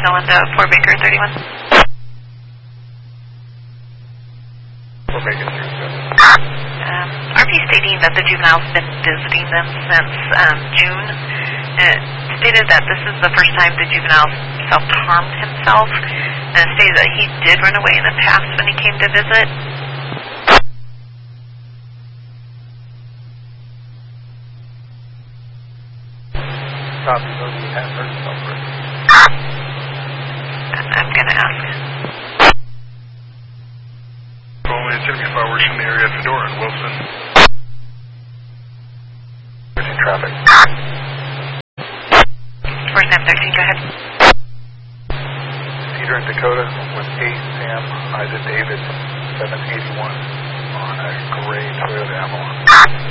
on to 4 Baker 31. 4 Baker 37. RP stating that the juvenile's been visiting them since June. It stated that this is the first time the juvenile self-harmed himself, and stated that he did run away in the past when he came to visit. Copy, those who have hurt himself first. I'm going to ask. Only 75 hours from the area of Fedora and Wilson. In traffic. Where's Sam 13? Go ahead. Cedar and Dakota with 8 Sam, Isaac David, 781 on a gray Toyota Avalon.